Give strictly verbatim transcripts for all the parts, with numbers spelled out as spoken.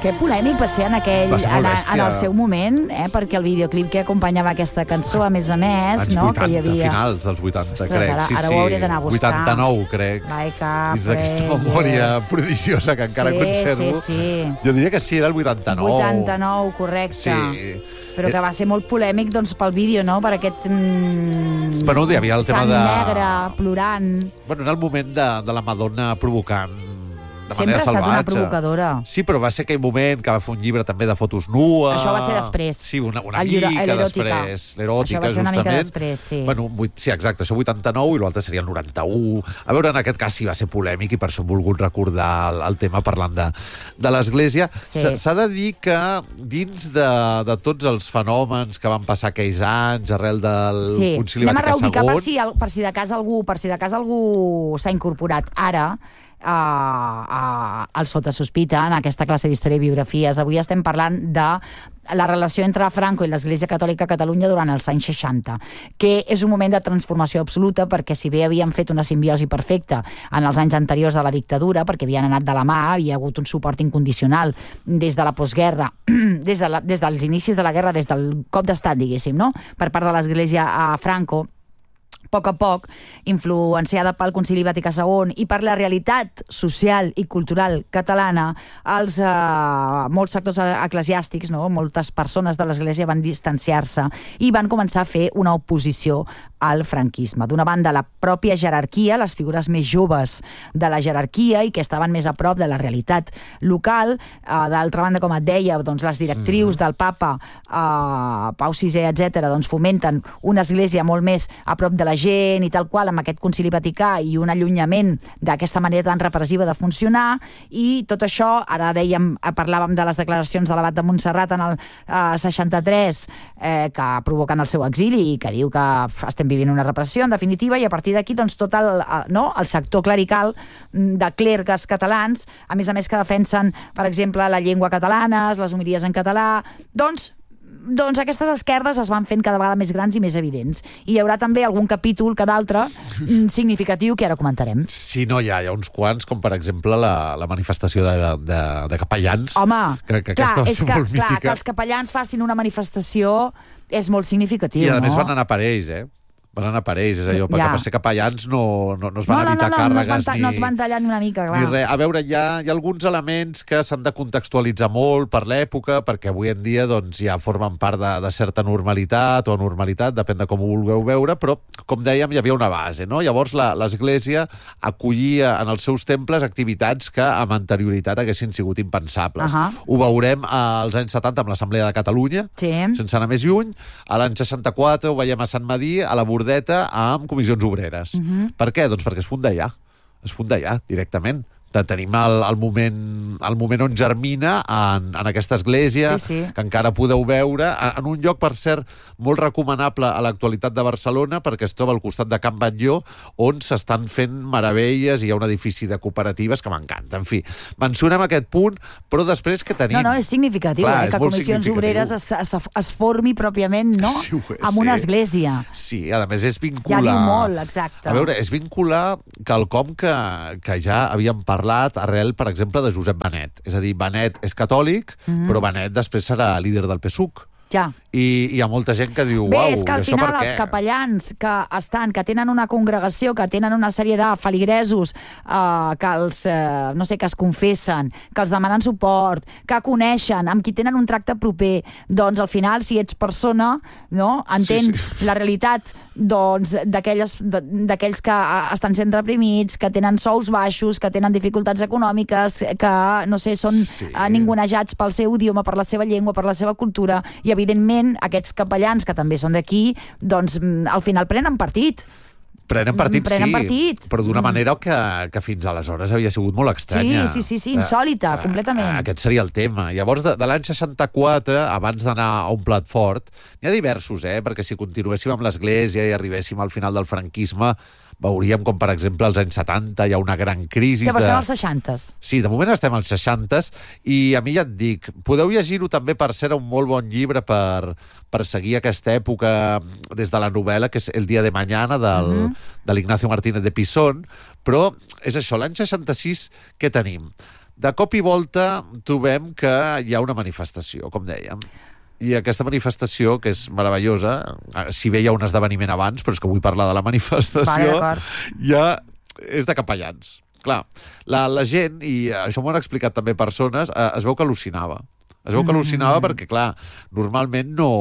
Que polèmic va ser en, aquell, Va ser molt en, bèstia. en el seu moment, eh? Perquè el videoclip que acompanyava aquesta cançó, a més a més, Anys no? vuitanta, que hi havia... finals dels vuitanta, Ostres, crec. ara- sí, ara sí. ho hauré d'anar a buscar. vuitanta-nou, crec. Vai, Dins d'aquesta capre, memòria prodigiosa que encara sí, conservo. Sí, sí, Jo diria que sí, era el vuitanta-nou. vuitanta-nou, correcte. Sí. Però que va ser molt polèmic doncs, pel vídeo, no? Per aquest... Mm, Bueno, hi havia el tema sang de... negre, plorant... Bueno, era el moment de, de la Madonna provocant de Sempre manera ha estat salvatge. una provocadora. Sí, però va ser aquell moment que va fer un llibre també de fotos nues. Això va ser després. Sí, una, una El llibre- mica l'eròtica. després. L'eròtica, Això va ser una justament. mica després, sí. Bueno, vuit, sí, exacte, això vuitanta-nou i l'altre seria el noranta-u. A veure, en aquest cas sí va ser polèmic i per això hem volgut recordar el, el tema parlant de, de l'Església. Sí. S- S'ha de dir que dins de, de tots els fenòmens que van passar aquells anys arrel del Sí, Concili anem a Vaticà reubicar per segon... si, per si de cas algú, per si de cas algú s'ha incorporat ara a, a, al Sota Sospita, en aquesta classe d'història i biografies. Avui estem parlant de la relació entre Franco i l'Església Catòlica a Catalunya durant els anys seixanta, que és un moment de transformació absoluta, perquè si bé havien fet una simbiosi perfecta en els anys anteriors de la dictadura, perquè havien anat de la mà, havia hagut un suport incondicional des de la postguerra, des, de la, des dels inicis de la guerra, des del cop d'estat, diguéssim, no? Per part de l'Església a Franco, a poc a poc, influenciada pel Concili Vaticà segon i per la realitat social i cultural catalana, els, eh, molts sectors eclesiàstics, no? Moltes persones de l'Església van distanciar-se i van començar a fer una oposició al franquisme. D'una banda, la pròpia jerarquia, les figures més joves de la jerarquia i que estaven més a prop de la realitat local. Eh, D'altra banda, com et deia, doncs, les directrius del papa, eh, Pau sisè, etcètera, doncs, fomenten una església molt més a prop de la gent i tal qual, amb aquest concili vaticà i un allunyament d'aquesta manera tan repressiva de funcionar, i tot això, ara dèiem, parlàvem de les declaracions de l'abat de Montserrat en el eh, seixanta-tres, eh, que provoquen el seu exili i que diu que f, estem vivint una repressió, en definitiva, i a partir d'aquí doncs, tot el, eh, no, el sector clerical de clergues catalans, a més a més que defensen, per exemple, la llengua catalana, les homilies en català, doncs doncs aquestes esquerdes es van fent cada vegada més grans i més evidents. I hi haurà també algun capítol que d'altre significatiu que ara comentarem. Sí, no, hi ha, hi ha uns quants, com per exemple la, la manifestació de, de, de capellans. Home, que, que clar, aquesta va és ser que, molt clar, mítica. que els capellans facin una manifestació és molt significatiu, I a no? més van anar per ells, eh? Van anar per ells, és allò, perquè Ja. per ser capellans no, no, no es van no, no, evitar no, no, no, es van, càrregues ta- ni... no es van tallant una mica, clar. Ni res. A veure, hi ha, hi ha alguns elements que s'han de contextualitzar molt per l'època, perquè avui en dia doncs, ja formen part de, de certa normalitat o anormalitat, depèn de com ho vulgueu veure, però, com dèiem, hi havia una base, no? Llavors, la- l'Església acollia en els seus temples activitats que amb anterioritat haguessin sigut impensables. Ahà. Ho veurem als anys setanta amb l'Assemblea de Catalunya, Sí. sense anar més lluny. A l'any seixanta-quatre ho veiem a Sant Madí, a la Bordeta, amb comissions obreres. Mhm. Per què? Doncs perquè es funda allà. Es funda allà, directament. De tenim el, el, moment, el moment on germina en, en aquesta església, Sí, sí. que encara podeu veure, en, en un lloc, per cert, molt recomanable a l'actualitat de Barcelona, perquè es troba al costat de Can Batlló, on s'estan fent meravelles, i hi ha un edifici de cooperatives que m'encanta. En fi, mencionem aquest punt, però després que tenim... No, no, és significatiu, Clar, eh, és que molt Comissions significatiu. Obreres es, es, es formi pròpiament, no?, Sí, ho és, amb una sí. església. Sí, a més és vincular... Ja diu molt, exacte. A veure, és vincular quelcom que, que ja havíem parlat arrel, per exemple, de Josep Benet. És a dir, Benet és catòlic, Mhm. però Benet després serà líder del P S U C. Ja. I hi ha molta gent que diu, Bé, uau, és que al i això per final què? els capellans que estan, que tenen una congregació, que tenen una sèrie de feligresos, eh, que els, eh, no sé, que es confessen, que els demanen suport, que coneixen, amb qui tenen un tracte proper, doncs al final, si ets persona, no, entens Sí, sí. la realitat doncs d'aquelles de- d'aquells que eh, estan sent reprimits, que tenen sous baixos, que tenen dificultats econòmiques, que, no sé, són Sí. eh, ningunejats pel seu idioma, per la seva llengua, per la seva cultura, i evidentment aquests capellans, que també són d'aquí, doncs mm, al final prenen partit. Prenen partit, Prenen sí, partit. però d'una Mm. manera que, que fins aleshores havia sigut molt estranya. Sí, sí, sí, sí, insòlita, Eh, completament. eh, Aquest seria el tema. Llavors, de, de l'any seixanta-quatre, abans d'anar a un plat fort, n'hi ha diversos, eh? Perquè si continuéssim amb l'Església i arribéssim al final del franquisme, veuríem com, per exemple, als anys setanta hi ha una gran crisi. Llavors de... estem als seixantes. Sí, de moment estem als seixantes, i a mi ja et dic, podeu llegir-ho també, per ser un molt bon llibre per, per seguir aquesta època des de la novel·la, que és El dia de mañana, del, uh -huh. de l'Ignacio Martínez de Pisón, però és això, l'any seixanta-sis què tenim? De cop i volta trobem que hi ha una manifestació, com dèiem. I aquesta manifestació, que és meravellosa, si bé hi ha un esdeveniment abans, però és que vull parlar de la manifestació, vale, ja és de capellans. Clar, la, la gent, i això m'ho han explicat també persones, eh, es veu que al·lucinava. Es veu que al·lucinava mm. perquè, clar, normalment no,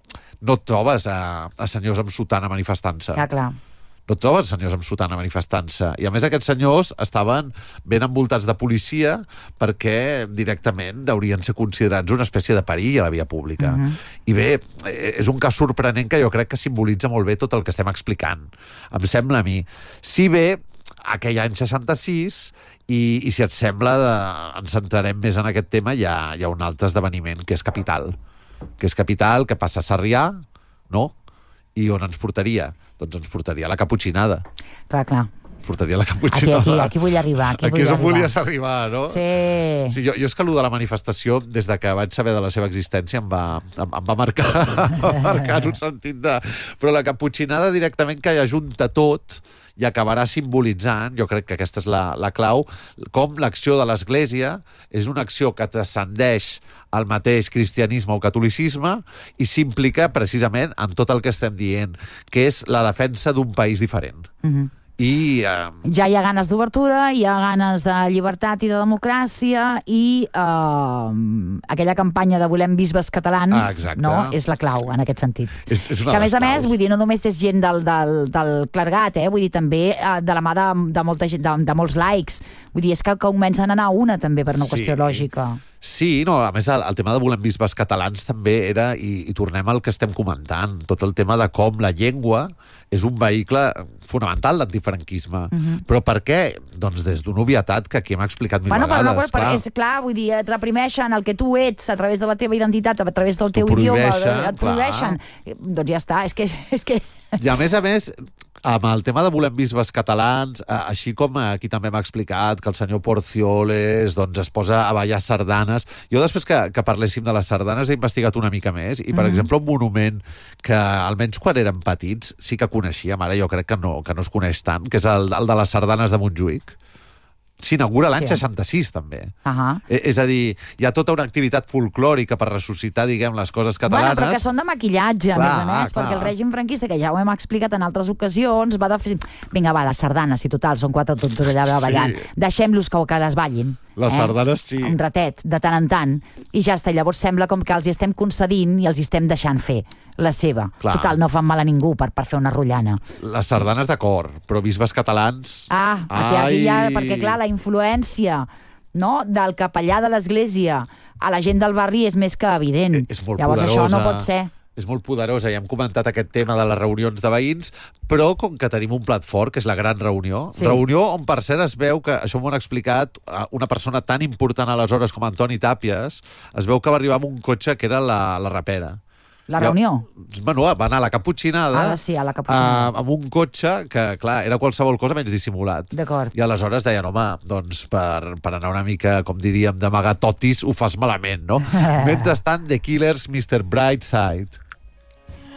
no et trobes a, a senyors amb sotana manifestant-se. Ja, clar. No et trobes senyors amb sotana manifestant-se. I a més aquests senyors estaven ben envoltats de policia perquè directament haurien ser considerats una espècie de perill a la via pública. Uh-huh. I bé, és un cas sorprenent que jo crec que simbolitza molt bé tot el que estem explicant. Em sembla a mi. Si bé, aquell any seixanta-sis, i, i si et sembla, de, ens centrarem més en aquest tema, hi ha, hi ha un altre esdeveniment que és capital. Que és capital, que passa a Sarrià, no? I on ens portaria? Doncs ens portaria a la Caputxinada. Clar, clar. Portaria a la Caputxinada. Aquí, aquí, aquí vull arribar. Aquí, aquí vull és on arribar. volies arribar, no? Sí. Sí, jo, jo és que allò de la manifestació, des de que vaig saber de la seva existència, em va, em, em va marcar, em va marcar en un sentit de... Però la Caputxinada directament que ajunta tot i acabarà simbolitzant, jo crec que aquesta és la, la clau, com l'acció de l'Església és una acció que transcendeix el mateix cristianisme o catolicisme i s'implica precisament en tot el que estem dient, que és la defensa d'un país diferent. Mhm. I, eh... ja hi ha ganes d'obertura, hi ha ganes de llibertat i de democràcia i eh, aquella campanya de volem bisbes catalans ah, no, és la clau en aquest sentit. És, és que a més a més, vull dir, no només és gent del, del, del clergat, eh? Vull dir, també eh, de la mà de, de, molta gent, de, de molts laics. Vull dir, és que comencen a anar a una també per una sí. qüestió lògica. Sí, no, a més el, el tema de volem bisbes catalans també era, i, i tornem al que estem comentant, tot el tema de com la llengua és un vehicle fonamental d'antifranquisme. Uh-huh. Però per què? Doncs des d'una obvietat que aquí hem explicat mil bueno, vegades. Però no, però, però és clar, vull dir, et reprimeixen el que tu ets a través de la teva identitat, a través del teu idioma, et prohibeixen. Doncs ja està, és que... És que... I a més a més, amb el tema de volem bisbes catalans, així com aquí també m'ha explicat que el senyor Porcioles doncs, es posa a ballar sardanes. Jo després que, que parléssim de les sardanes he investigat una mica més i, per mm. exemple, un monument que almenys quan érem petits sí que coneixíem, ara jo crec que no, que no es coneix tant, que és el, el de les sardanes de Montjuïc. S'inaugura l'any sí. seixanta-sis, també. Uh-huh. És a dir, hi ha tota una activitat folclòrica per ressuscitar, diguem, les coses catalanes. Bueno, però que són de maquillatge, a clar, més a més, clar. perquè el règim franquista, que ja ho hem explicat en altres ocasions, va de fer... Vinga, va, les sardanes, si total, són quatre tontos allà ballant. Sí. Deixem-los que, que les ballin. Les eh? sardanes, sí. Un ratet, de tant en tant. I ja està, llavors sembla com que els hi estem concedint i els hi estem deixant fer la seva. Clar. Total, no fan mal a ningú per, per fer una rotllana. Les sardanes, d'acord, però bisbes catalans... Ah, aquí, aquí ja, perquè clar, la influència no, del capellà de l'església a la gent del barri és més que evident. És molt llavors poderosa. Això no pot ser. És molt poderosa, ja hem comentat aquest tema de les reunions de veïns, però com que tenim un plat fort, que és la gran reunió, sí. reunió on per cert es veu que, això m'ho han explicat, una persona tan important aleshores com Antoni Tàpies, es veu que va arribar amb un cotxe que era la, la rapera. La reunió? Bueno, va anar a la Caputxinada, ah, sí, a la Caputxinada. A, amb un cotxe que, clar, era qualsevol cosa menys dissimulat. D'acord. I aleshores deien, home, doncs per, per anar una mica, com diríem, d'amagar totis, ho fas malament, no? Mentrestant, The Killers, mister Brightside.